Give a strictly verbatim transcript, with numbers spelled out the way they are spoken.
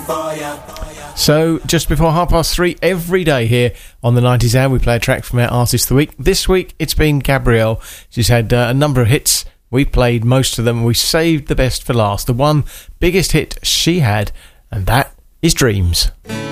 for ya. So, just before half past three every day here on the nineties Hour, we play a track from our Artist of the Week. This week, it's been Gabrielle. She's had uh, a number of hits. We played most of them. We saved the best for last. The one biggest hit she had, and that is Dreams.